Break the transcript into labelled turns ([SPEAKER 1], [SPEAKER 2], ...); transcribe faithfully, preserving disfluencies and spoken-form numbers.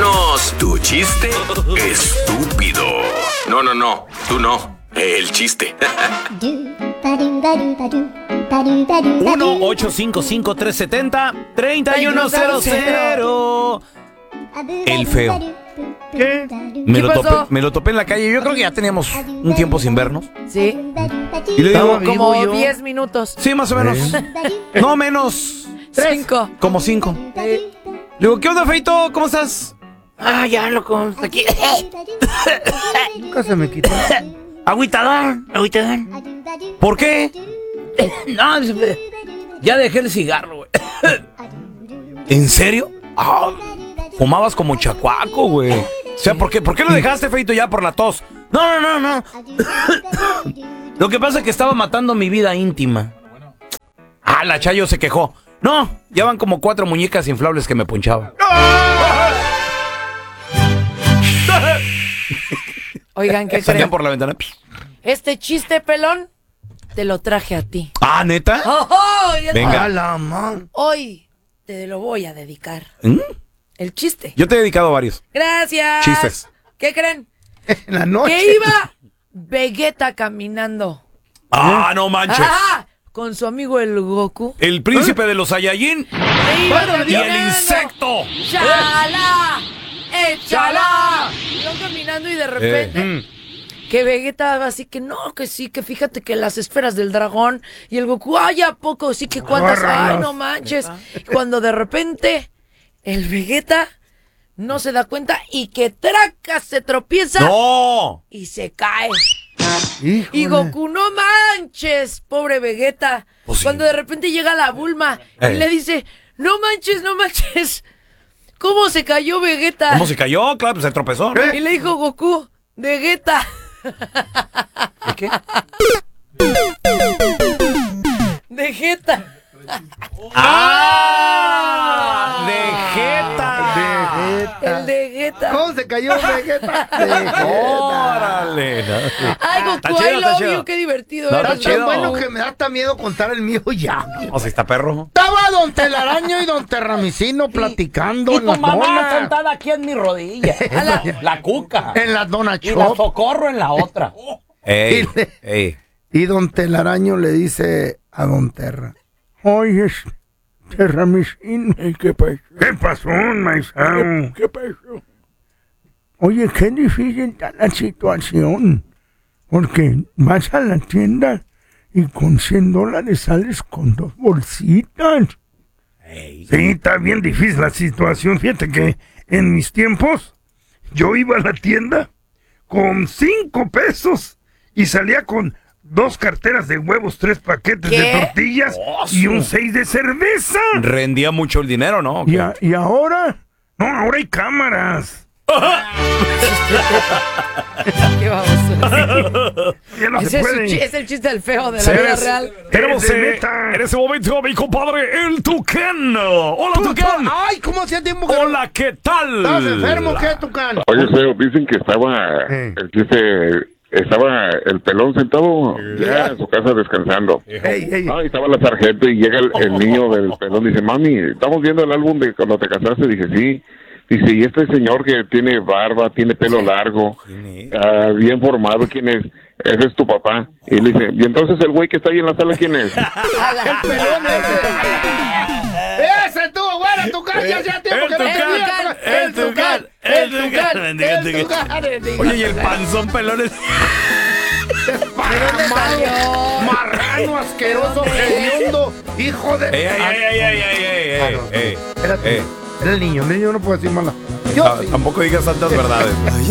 [SPEAKER 1] Cuéntanos tu chiste estúpido. No, no, no, tú no. El chiste.
[SPEAKER 2] uno ocho cinco cinco tres siete cero tres uno cero cero. El feo.
[SPEAKER 3] ¿Qué?
[SPEAKER 2] Me
[SPEAKER 3] ¿Qué
[SPEAKER 2] lo,
[SPEAKER 3] pasó?
[SPEAKER 2] topé, me lo topé en la calle. Yo creo que ya teníamos un tiempo sin vernos.
[SPEAKER 3] Sí.
[SPEAKER 2] Y le digo,
[SPEAKER 3] Como, como diez minutos.
[SPEAKER 2] sí, más o menos. No menos.
[SPEAKER 3] Cinco.
[SPEAKER 2] Como cinco. Le digo, ¿qué onda, Feito? ¿Cómo estás?
[SPEAKER 3] Ah, ya, loco. Aquí.
[SPEAKER 4] Nunca se me quitó.
[SPEAKER 3] Agüitadón, agüitadón.
[SPEAKER 2] ¿Por qué?
[SPEAKER 3] No, ya dejé el cigarro, güey.
[SPEAKER 2] ¿En serio? Ah, fumabas como chacuaco, güey. O sea, ¿por qué, ¿por qué lo dejaste, Feito, ya por la tos? No, no, no, no. Lo que pasa es que estaba matando mi vida íntima. Ah, la Chayo se quejó. No, ya van como cuatro muñecas inflables que me punchaban.
[SPEAKER 3] Oigan, ¿qué
[SPEAKER 2] Salían
[SPEAKER 3] creen?
[SPEAKER 2] por la ventana.
[SPEAKER 3] Este chiste pelón te lo traje a ti.
[SPEAKER 2] Ah, ¿neta?
[SPEAKER 3] Oh, oh, ya
[SPEAKER 2] Venga.
[SPEAKER 4] A la man.
[SPEAKER 3] Hoy te lo voy a dedicar.
[SPEAKER 2] ¿Mm?
[SPEAKER 3] El chiste.
[SPEAKER 2] Yo te he dedicado varios.
[SPEAKER 3] Gracias.
[SPEAKER 2] Chistes.
[SPEAKER 3] ¿Qué creen?
[SPEAKER 4] En la noche.
[SPEAKER 3] Que iba Vegeta caminando.
[SPEAKER 2] Ah, no manches.
[SPEAKER 3] Ajá, con su amigo el Goku.
[SPEAKER 2] El príncipe de los Saiyajin
[SPEAKER 3] Que iba
[SPEAKER 2] y el
[SPEAKER 3] caminando.
[SPEAKER 2] insecto.
[SPEAKER 3] ¡Chala! ¡Échala! Iban caminando y de repente
[SPEAKER 2] Eh,
[SPEAKER 3] que Vegeta va así que no, que sí, que fíjate que las esferas del dragón y el Goku, ay, ¿a poco? Sí, que cuántas, ay, no manches. Cuando de repente el Vegeta no se da cuenta y que traca, se tropieza
[SPEAKER 2] ¡No!
[SPEAKER 3] y se cae.
[SPEAKER 4] Híjole.
[SPEAKER 3] Y Goku, no manches, pobre Vegeta.
[SPEAKER 2] Pues sí.
[SPEAKER 3] Cuando de repente llega la Bulma
[SPEAKER 2] Eh.
[SPEAKER 3] y le dice, no manches, no manches, ¿cómo se cayó Vegeta?
[SPEAKER 2] ¿Cómo se cayó? Claro, pues se tropezó, ¿no?
[SPEAKER 3] Y le dijo Goku, Vegeta.
[SPEAKER 2] ¿De qué?
[SPEAKER 3] Vegeta.
[SPEAKER 2] ¡Ah! ¡Vegeta!
[SPEAKER 3] El de Vegeta.
[SPEAKER 4] ¿Cómo se cayó Vegeta? Vegeta.
[SPEAKER 2] ¡Órale!
[SPEAKER 3] Ay,
[SPEAKER 2] Está
[SPEAKER 3] Goku,
[SPEAKER 2] chido,
[SPEAKER 3] I
[SPEAKER 2] está
[SPEAKER 3] love
[SPEAKER 2] chido.
[SPEAKER 3] you, qué divertido.
[SPEAKER 2] No,
[SPEAKER 3] ¿eh?
[SPEAKER 2] está
[SPEAKER 4] Está tan
[SPEAKER 2] chido.
[SPEAKER 4] bueno que me da hasta miedo contar el mío ya.
[SPEAKER 2] O sea, está perro.
[SPEAKER 4] Estaba don Telaraño y don Terramicino platicando
[SPEAKER 5] Y
[SPEAKER 4] en
[SPEAKER 5] tu
[SPEAKER 4] las
[SPEAKER 5] mamá
[SPEAKER 4] donas.
[SPEAKER 5] sentada aquí en mi rodilla. la, la cuca.
[SPEAKER 4] En las donas
[SPEAKER 5] Y la
[SPEAKER 4] shop.
[SPEAKER 5] socorro en la otra.
[SPEAKER 2] ¡Ey!
[SPEAKER 4] Y le-
[SPEAKER 2] ¡Ey!
[SPEAKER 4] Y don Telaraño le dice a don Terra: Oye, Terramicino. ¿Qué pasó? ¿Qué pasó, maizao? ¿Qué pasó? Oye, qué difícil está la situación. Porque vas a la tienda y con cien dólares sales con dos bolsitas. Sí, está bien difícil la situación. Fíjate que en mis tiempos yo iba a la tienda con cinco pesos y salía con dos carteras de huevos, tres paquetes
[SPEAKER 3] ¿Qué?
[SPEAKER 4] de tortillas y un seis de cerveza.
[SPEAKER 2] Rendía mucho el dinero, ¿no?
[SPEAKER 4] ¿Y, a- y ahora? No, ahora hay cámaras.
[SPEAKER 3] Qué baboso.
[SPEAKER 4] Ya no
[SPEAKER 3] Ese
[SPEAKER 4] se
[SPEAKER 3] es, su
[SPEAKER 4] puede.
[SPEAKER 3] chi- es el chiste del feo de la
[SPEAKER 2] Sí,
[SPEAKER 3] vida
[SPEAKER 2] eres-
[SPEAKER 3] real.
[SPEAKER 2] Tenemos
[SPEAKER 4] Es de
[SPEAKER 2] eh,
[SPEAKER 4] neta.
[SPEAKER 2] en ese momento a mi compadre, el Tucán. Hola, Tucán.
[SPEAKER 4] Ay, ¿cómo hacía tiempo que
[SPEAKER 2] Hola, ¿qué tal?
[SPEAKER 4] ¿Estás enfermo qué, Tucán?
[SPEAKER 6] Oye, feo, dicen que estaba
[SPEAKER 4] Eh.
[SPEAKER 6] el chiste, estaba el pelón sentado ya en su casa descansando.
[SPEAKER 4] Ey, ey.
[SPEAKER 6] Ah, y estaba la sargento y llega el, el niño del pelón y dice, mami, estamos viendo el álbum de cuando te casaste. Dije, sí. Dice, y este señor que tiene barba, tiene pelo largo, ah, bien formado, ¿quién es? Ese es tu papá. Y le dice, y entonces el güey que está ahí en la sala, ¿quién es?
[SPEAKER 4] El pelón ese. Ese estuvo bueno, Tucán. Ya hacía tiempo
[SPEAKER 2] El
[SPEAKER 4] que no
[SPEAKER 2] Tucán,
[SPEAKER 4] tenía.
[SPEAKER 2] el Tucán, el Tucán.
[SPEAKER 4] El Tucán.
[SPEAKER 2] Oye, y el panzón pelón es...
[SPEAKER 4] Marrano, marrano, asqueroso, hediondo, hijo de...
[SPEAKER 2] ¡Ey, ey, ey, ey, ey, ey, ey, ey!
[SPEAKER 4] Espérate,
[SPEAKER 2] ey.
[SPEAKER 4] era el niño, el niño no puede decir mala. Yo
[SPEAKER 2] Ah,
[SPEAKER 4] sí.
[SPEAKER 2] Tampoco digas tantas verdades.